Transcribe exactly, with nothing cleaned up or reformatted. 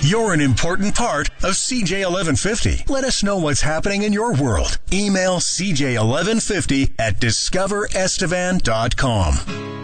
You're an important part of C J eleven fifty. Let us know what's happening in your world. Email C J eleven fifty at discover estevan dot com.